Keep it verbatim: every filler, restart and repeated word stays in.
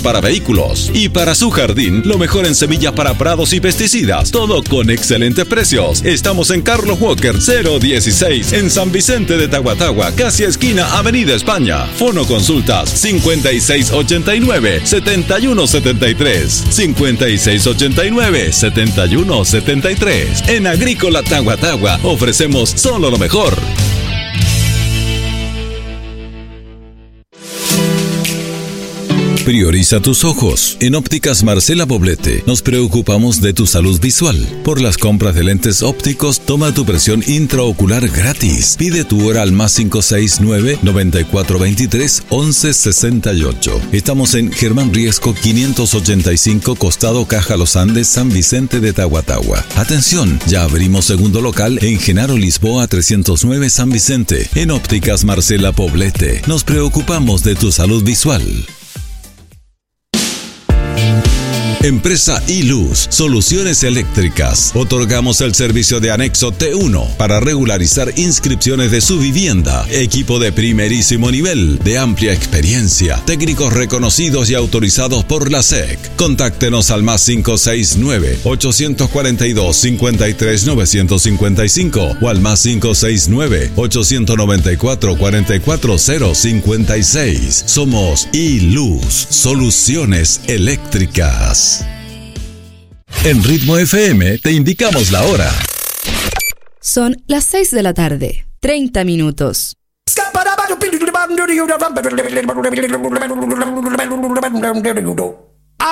para vehículos. Y para su jardín, lo mejor en semillas para prados y pesticidas. Todo con excelentes precios. Estamos en Carlos Walker cero dieciséis, en San Vicente de Tahuatahua, casi esquina Avenida España. Fono consultas cincuenta y seis ochenta y nueve, setenta y uno setenta y tres. cincuenta y seis ochenta y nueve, setenta y uno setenta y tres. En Agrícola Tahuatahua ofrecemos solo lo mejor. Prioriza tus ojos. En Ópticas Marcela Poblete nos preocupamos de tu salud visual. Por las compras de lentes ópticos, toma tu presión intraocular gratis. Pide tu hora al más cinco seis nueve, noventa y cuatro veintitrés, once sesenta y ocho. Estamos en Germán Riesco quinientos ochenta y cinco, costado Caja Los Andes, San Vicente de Tahuatahua. Atención, ya abrimos segundo local en Genaro Lisboa trescientos nueve, San Vicente. En Ópticas Marcela Poblete nos preocupamos de tu salud visual. Empresa I-Luz, Soluciones Eléctricas. Otorgamos el servicio de anexo T uno para regularizar inscripciones de su vivienda. Equipo de primerísimo nivel, de amplia experiencia. Técnicos reconocidos y autorizados por la S E C. Contáctenos al más cinco seis nueve, ocho cuatro dos, cinco tres nueve cinco cinco o al más cinco seis nueve, ocho nueve cuatro, cuatro cuatro cero cinco seis. Somos I-Luz, Soluciones Eléctricas. En Ritmo F M te indicamos la hora. Son las seis de la tarde, treinta minutos.